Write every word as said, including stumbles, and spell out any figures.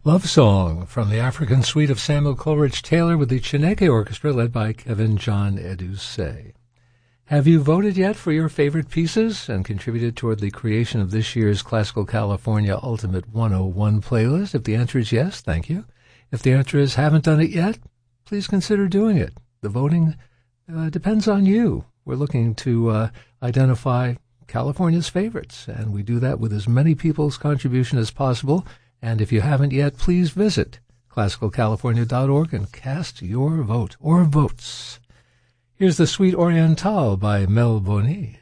Love Song from the African Suite of Samuel Coleridge Taylor with the Chineke Orchestra led by Kevin John Edusei. Have you voted yet for your favorite pieces and contributed toward the creation of this year's Classical California Ultimate one oh one playlist? If the answer is yes, thank you. If the answer is haven't done it yet, please consider doing it. The voting uh, depends on you. We're looking to uh, identify California's favorites, and we do that with as many people's contribution as possible. And if you haven't yet, please visit classical california dot org and cast your vote or votes. Here's the Suite Orientale by Mel Boni.